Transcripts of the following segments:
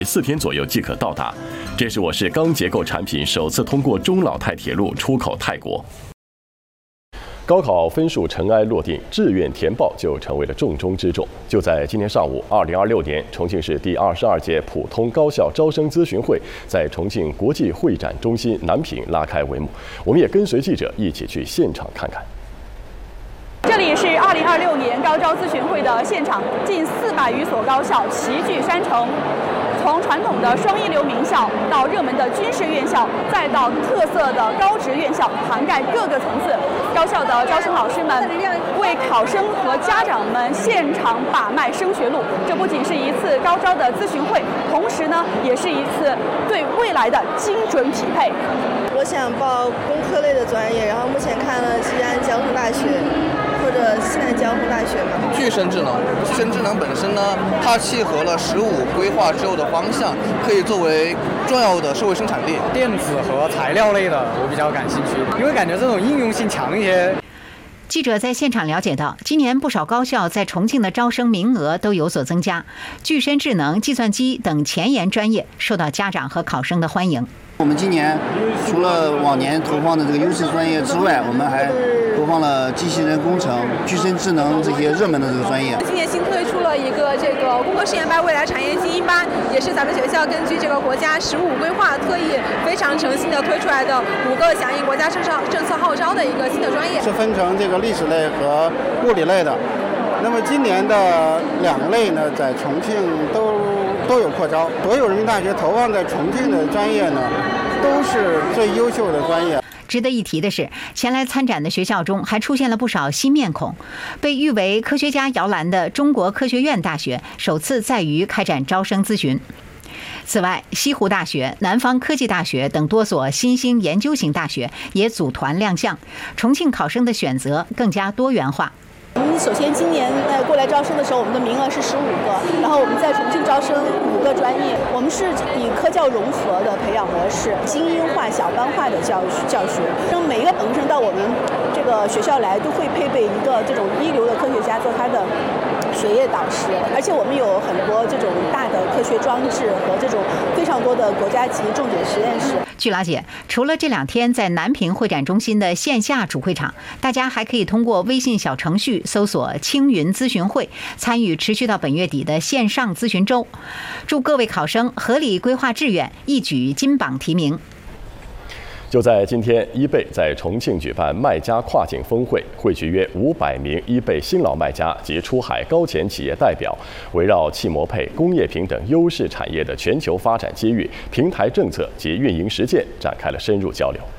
4天左右即可到达。这是我市钢结构产品首次通过中老泰铁路出口泰国。高考分数尘埃落定，志愿填报就成为了重中之重。就在今天上午，2026年重庆市第22届普通高校招生咨询会在重庆国际会展中心南屏拉开帷幕。我们也跟随记者一起去现场看看。 这里是2026年高招咨询会的现场，近400余所高校齐聚山城。从传统的双一流名校到热门的军事院校，再到特色的高职院校，涵盖各个层次。高校的招生老师们为考生和家长们现场把脉升学路。这不仅是一次高招的咨询会，同时呢，也是一次对未来的精准匹配。 我想报工科类的专业，然后目前看了西安交通大学。或者西南交通大学嘛。 具身智能本身呢，它契合了15规划之后的方向，可以作为重要的社会生产力。 电子和材料类的我比较感兴趣，因为感觉这种应用性强一些。 记者在现场了解到，今年不少高校在重庆的招生名额都有所增加，具身智能、计算机等前沿专业受到家长和考生的欢迎。 我们今年除了往年投放的这个优势专业之外，我们还投放了机器人工程、具身智能这些热门的这个专业。 今年新推出了一个这个工科实验班未来产业精英班，也是咱们学校根据这个国家15规划特意非常诚心的推出来的5个响应国家政策号召的一个新的专业。 是分成这个历史类和物理类的。那么今年的2类呢，在重庆都有扩招。所有人民大学投放在重庆的专业呢，都是最优秀的专业。 值得一提的是，前来参展的学校中还出现了不少新面孔。被誉为科学家摇篮的中国科学院大学首次在渝开展招生咨询。此外，西湖大学、南方科技大学等多所新兴研究型大学也组团亮相，重庆考生的选择更加多元化。 首先，今年过来招生的时候，我们的名额是15个，然后我们在重庆招生5个专业。我们是以科教融合的培养模式，精英化、小班化的教学。让每一个本科生到我们这个学校来，都会配备一个这种一流的科学家做他的学业导师，而且我们有很多这种大的科学装置和这种非常多的国家级重点实验室。 据了解，除了这2天在南屏会展中心的线下主会场，大家还可以通过微信小程序搜索青云咨询会，参与持续到本月底的线上咨询周。祝各位考生合理规划志愿，一举金榜题名。 就在今天，eBay在重庆举办卖家跨境峰会，汇聚约500名eBay新老卖家及出海高潜企业代表，围绕汽摩配、工业品等优势产业的全球发展机遇、平台政策及运营实践展开了深入交流。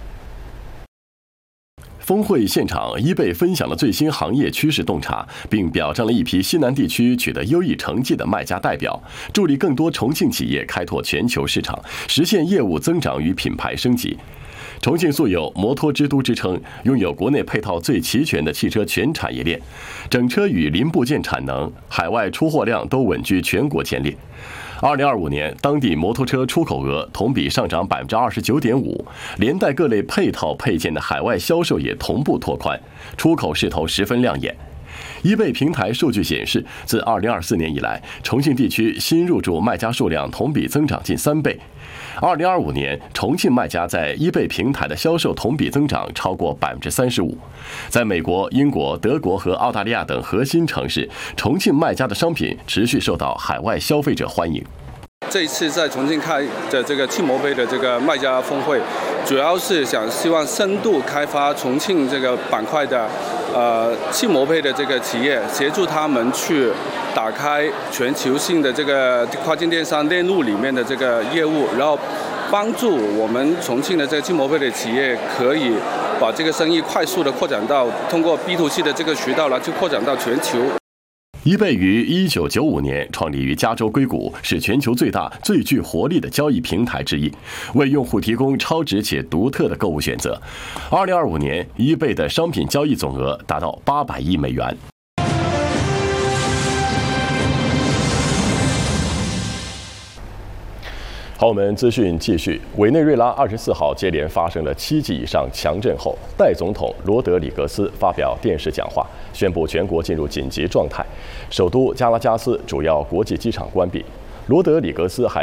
峰会现场，eBay分享了最新行业趋势洞察，并表彰了一批西南地区取得优异成绩的卖家代表，助力更多重庆企业开拓全球市场，实现业务增长与品牌升级。重庆素有摩托之都之称，拥有国内配套最齐全的汽车全产业链，整车与零部件产能、海外出货量都稳居全国前列。2025年，当地摩托车出口额同比上涨29.5%，连带各类配套配件的海外销售也同步拓宽，出口势头十分亮眼。eBay平台数据显示，自2024年以来，重庆地区新入驻卖家数量同比增长近3倍。2025年，重庆卖家在eBay平台的销售同比增长超过35%。在美国、英国、德国和澳大利亚等核心城市，重庆卖家的商品持续受到海外消费者欢迎。 这一次在重庆开的这个汽摩配的这个卖家峰会，主要是希望深度开发重庆这个板块的汽摩配的这个企业，协助他们去打开全球性的这个跨境电商链路里面的这个业务，然后帮助我们重庆的这个汽摩配的企业可以把这个生意快速的扩展到通过 B2C 的这个渠道来去扩展到全球。 eBay于1995年创立于加州硅谷，是全球最大、最具活力的交易平台之一，为用户提供超值且独特的购物选择。2025年，eBay的商品交易总额达到800亿美元。好，我们资讯继续。委内瑞拉24号接连发生了7级以上强震后，代总统罗德里格斯发表电视讲话，宣布全国进入紧急状态，首都加拉加斯主要国际机场关闭。 罗德里格斯还